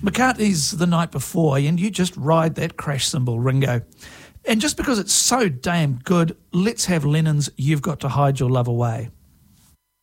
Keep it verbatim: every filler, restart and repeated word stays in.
McCartney's The Night Before, and you just ride that crash cymbal, Ringo. And just because it's so damn good, let's have Lennon's You've Got to Hide Your Love Away.